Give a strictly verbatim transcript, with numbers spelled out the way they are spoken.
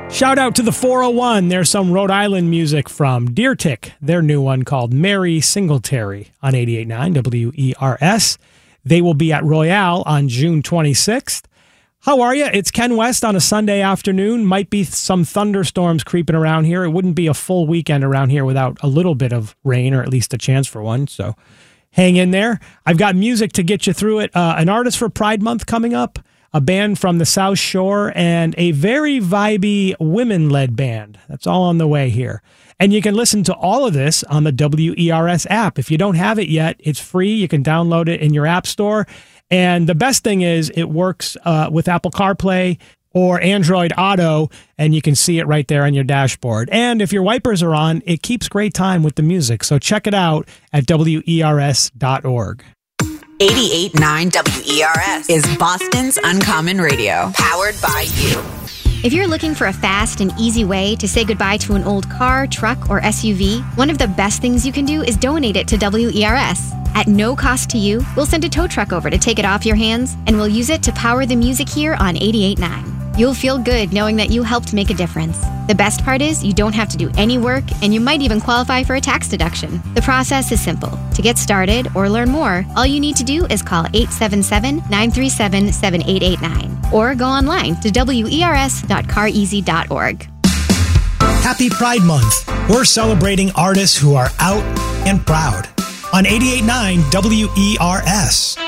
Shout out to the four oh one. There's some Rhode Island music from Deer Tick, their new one called Mary Singletary on eighty-eight point nine W E R S. They will be at Royale on June twenty-sixth. How are you? It's Ken West on a Sunday afternoon. Might be some thunderstorms creeping around here. It wouldn't be a full weekend around here without a little bit of rain, or at least a chance for one. So hang in there. I've got music to get you through it. Uh, an artist for Pride Month coming up, a band from the South Shore, and a very vibey women-led band. That's all on the way here. And you can listen to all of this on the W E R S app. If you don't have it yet, it's free. You can download it in your app store. And the best thing is it works uh, with Apple CarPlay or Android Auto, and you can see it right there on your dashboard. And if your wipers are on, it keeps great time with the music. So check it out at W E R S dot org. eighty-eight point nine W E R S is Boston's Uncommon Radio, powered by you. If you're looking for a fast and easy way to say goodbye to an old car, truck, or S U V, one of the best things you can do is donate it to W E R S. At no cost to you, we'll send a tow truck over to take it off your hands, and we'll use it to power the music here on eighty-eight point nine. You'll feel good knowing that you helped make a difference. The best part is you don't have to do any work, and you might even qualify for a tax deduction. The process is simple. To get started or learn more, all you need to do is call eight seven seven, nine three seven, seven eight eight nine or go online to W E R S dot car easy dot org. Happy Pride Month. We're celebrating artists who are out and proud on eighty-eight point nine W E R S.